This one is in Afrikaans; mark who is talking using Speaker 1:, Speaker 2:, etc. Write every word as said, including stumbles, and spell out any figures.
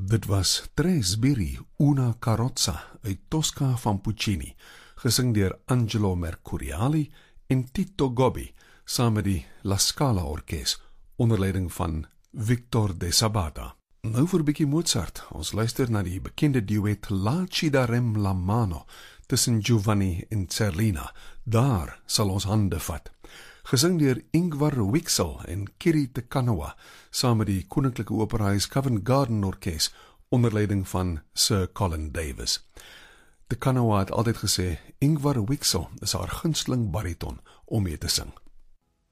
Speaker 1: Dit was Tre sbirri una carrozza uit Tosca van Puccini, gesing deur Angelo Mercuriali en Tito Gobbi, saam met die La Scala Orkees, onder leiding van Victor de Sabata. Nou vir 'n bietjie Mozart. Ons luister na die bekende duet La ci darem la mano tussen Giovanni en Zerlina. Daar sal ons hande vat. Gesing deur Ingvar Wixel en Kiri te Kanawa, saam met die Koninklike Operahuis Covent Garden Orkees, onder leiding van Sir Colin Davis. De Kanawa het altyd gesê, Ingvar Wixel is haar gunsteling bariton om mee te sing.